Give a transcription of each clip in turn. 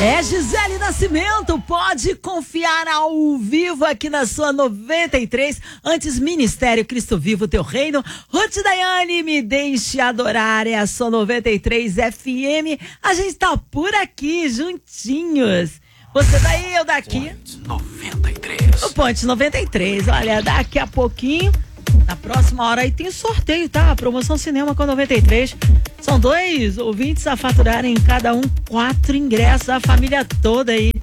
É Gisele Nascimento, pode confiar ao vivo aqui na sua 93. Antes, Ministério Cristo Vivo, Teu Reino. Ruth Daiane, me deixe adorar, é a sua 93 FM. A gente tá por aqui, juntinhos. Você daí, eu daqui. Ponte 93. O Ponte 93, olha, daqui a pouquinho, na próxima hora aí tem sorteio, tá? Promoção Cinema com 93. São 2 ouvintes a faturarem cada um 4 ingressos, a família toda aí.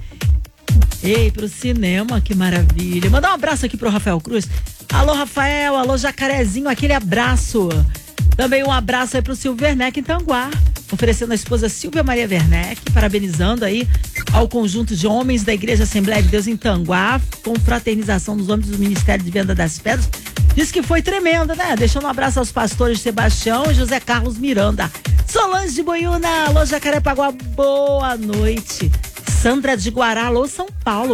Ei, pro cinema, que maravilha. Mandar um abraço aqui pro Rafael Cruz. Alô, Rafael, alô, Jacarezinho, aquele abraço. Também um abraço aí pro Silvio Werneck em Tanguá, oferecendo a esposa Silvia Maria Werneck, parabenizando aí ao conjunto de homens da Igreja Assembleia de Deus em Tanguá, com fraternização dos homens do Ministério de Venda das Pedras. Diz que foi tremendo, né? Deixando um abraço aos pastores Sebastião e José Carlos Miranda. Solange de Boiúna, alô, Jacarepaguá, boa noite. Sandra de Guará, alô, São Paulo.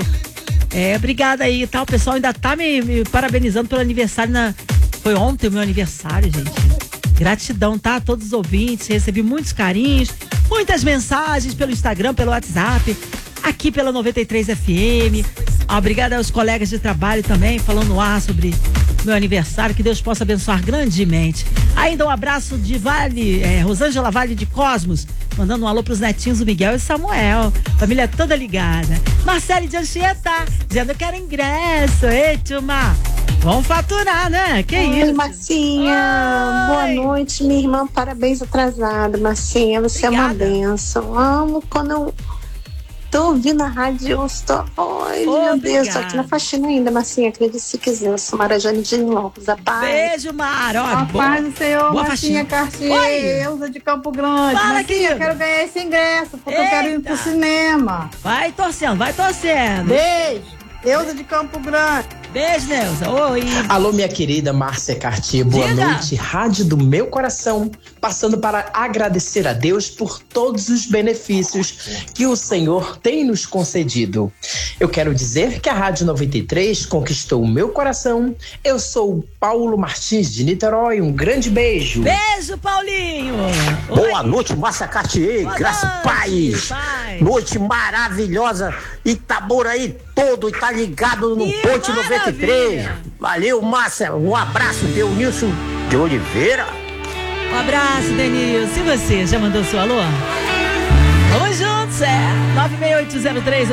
Obrigada aí, tá? O pessoal ainda tá me parabenizando pelo aniversário Foi ontem o meu aniversário, gente. Gratidão, tá? A todos os ouvintes, recebi muitos carinhos, muitas mensagens pelo Instagram, pelo WhatsApp, aqui pela 93 FM. Obrigada aos colegas de trabalho também, falando no ar sobre meu aniversário, que Deus possa abençoar grandemente. Ainda um abraço de Rosângela Vale de Cosmos, mandando um alô pros netinhos, o Miguel e o Samuel, família toda ligada. Marcele de Anchieta, dizendo que era ingresso. Ei, turma, vamos faturar, né? Que Oi, isso? Marcinha, boa noite, minha irmã, parabéns atrasada, Marcinha, você Obrigada. é uma bênção. Amo quando eu tô ouvindo a rádio, eu estou, meu Deus, tô aqui na faxina ainda, Marcinha, acredite se quiser, eu sou Marajane de Lopes, a paz. Beijo, Mara. Ó, A paz do Senhor, boa Marcinha faxina. Cartier, Oi. Elza de Campo Grande. Fala, Marcinha, querida. eu quero ganhar esse ingresso, porque eu quero ir Eita. pro cinema. Vai torcendo, vai torcendo. Beijo, Elza de Campo Grande. Beijo, Neuza. Oi. Alô, minha querida Márcia Cartier, boa Diga. noite, rádio do meu coração, passando para agradecer a Deus por todos os benefícios que o Senhor tem nos concedido. Eu quero dizer que a Rádio 93 conquistou o meu coração. Eu sou o Paulo Martins de Niterói, um grande beijo. Beijo, Paulinho. Boa Oi. noite, Márcia Cartier, Boa graças noite, paz. paz. Noite maravilhosa. Itaboraí todo e tá ligado no Que Ponte 93. maravilha. Valeu, Márcia. Um abraço, Deunilson de Oliveira. Um abraço, Denilson. E você, já mandou seu alô? Vamos juntos, 96803